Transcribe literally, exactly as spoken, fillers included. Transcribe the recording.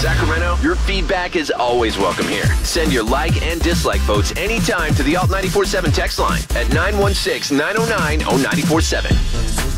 Sacramento, your feedback is always welcome here. Send your like and dislike votes anytime to the Alt nine four seven text line at nine one six, nine oh nine, oh nine four seven.